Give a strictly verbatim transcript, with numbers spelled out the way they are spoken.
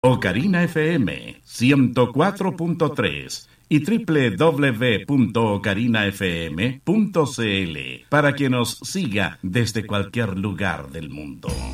Ocarina F M ciento cuatro punto tres y doble u doble u doble u punto ocarina f m punto c l para que nos siga desde cualquier lugar del mundo.